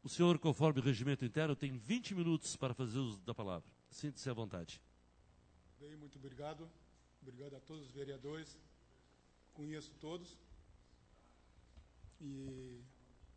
O senhor, conforme o regimento interno, tem 20 minutos para fazer uso da palavra. Sinta-se à vontade. Bem, muito obrigado. Obrigado a todos os vereadores. Conheço todos. E